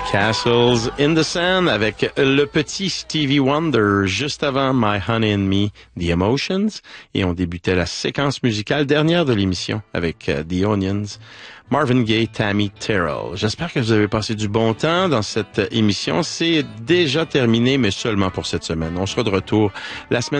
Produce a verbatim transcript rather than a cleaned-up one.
Castles in the Sand avec le petit Stevie Wonder, juste avant My Honey and Me, The Emotions, et on débutait la séquence musicale dernière de l'émission avec uh, The Onions, Marvin Gaye, Tammy Terrell. J'espère que vous avez passé du bon temps dans cette émission. C'est déjà terminé, mais seulement pour cette semaine. On sera de retour la semaine